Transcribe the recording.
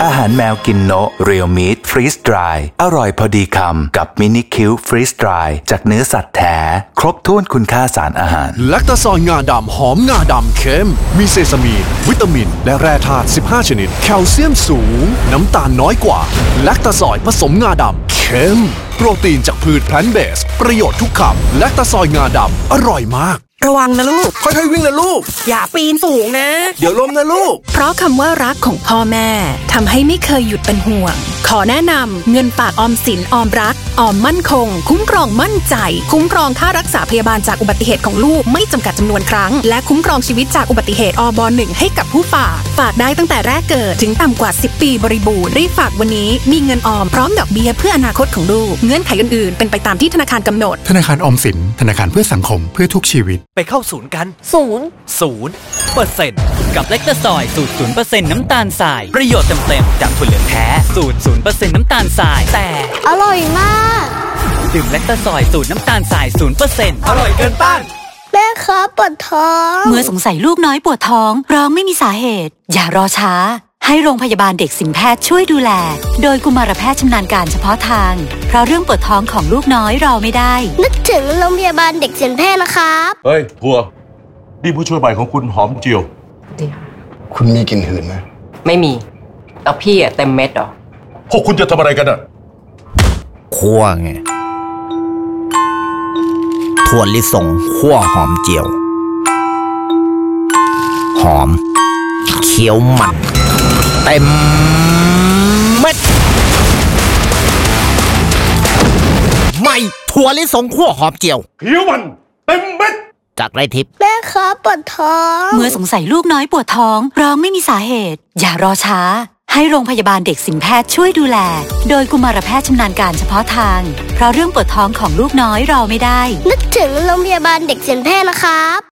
อาหารแมวกินโนะเรียลมีทฟรีสดรายอร่อยพอดีคำกับมินิคิวฟรีสดรายจากเนื้อสัตว์แท้ครบถ้วนคุณค่าสารอาหารแลคตาซอยงาดำหอมงาดำเค็มมีเซซามีนวิตามินและแร่ธาตุ15ชนิดแคลเซียมสูงน้ำตาลน้อยกว่าแลคตาซอยผสมงาดำเค็มโปรตีนจากพืชแพลนต์เบสประโยชน์ทุกคำแลคตาซอยงาดำอร่อยมากระวังนะลูกค่อยๆวิ่งนะลูกอย่าปีนสูงนะเดี๋ยวล้มนะลูกเพราะคำว่ารักของพ่อแม่ทำให้ไม่เคยหยุดเป็นห่วงขอแนะนำเงินฝากออมสินออมรักออมมั่นคงคุ้มครองมั่นใจคุ้มครองค่ารักษาพยาบาลจากอุบัติเหตุของลูกไม่จำกัดจำนวนครั้งและคุ้มครองชีวิตจากอุบัติเหตุอบ.1 ให้กับผู้ฝากได้ตั้งแต่แรกเกิดถึงต่ำกว่า10 ปีบริบูรณ์รีบฝากวันนี้มีเงินออมพร้อมดอกเบี้ยเพื่ออนาคตของลูกเงื่อนไขอื่นๆเป็นไปตามที่ธนาคารกำหนดธนาคารออมสินธนาคารเพื่อสังคมเพื่อทุกชีวิตไปเข้าศูนย์กัน0% กับแลคตาซอยสูตร 0% น้ำตาลทรายประโยชน์เต็มๆจากถั่วเหลืองแท้สูตร 0% น้ำตาลทรายแต่อร่อยมากดื่มแลคตาซอยสูตรน้ำตาลทราย 0% อร่อยเกินต้านแม่ครับปวดท้องเมื่อสงสัยลูกน้อยปวดท้องร้องไม่มีสาเหตุอย่ารอช้าให้โรงพยาบาลเด็กสินแพทย์ช่วยดูแลโดยกุมารแพทย์ชำนาญการเฉพาะทางเพราะเรื่องปวดท้องของลูกน้อยรอไม่ได้นึกถึงโรงพยาบาลเด็กสินแพทย์นะครับเฮ้ยพัวนี่ผู้ช่วยใหม่ของคุณหอมเจียวดีคุณมีกลิ่นหืนไหมไม่มีแล้วพี่เต็มเม็ดหรอพวกคุณจะทำอะไรกันอ่ะคั่วไงถั่วลิสงคั่วหอมเจียวหอมเคี้ยวมันเต็มเม็ดไม่ถั่วลิสงคั่วหอมเจียวเคี้ยวมันเต็มเม็ดจากไรทิพย์แม่ครับปวดท้องเมื่อสงสัยลูกน้อยปวดท้องร้องไม่มีสาเหตุอย่ารอช้าให้โรงพยาบาลเด็กสินแพทย์ช่วยดูแลโดยกุมารแพทย์ชำนาญการเฉพาะทางเพราะเรื่องปวดท้องของลูกน้อยรอไม่ได้นึกถึงโรงพยาบาลเด็กสินแพทย์นะครับ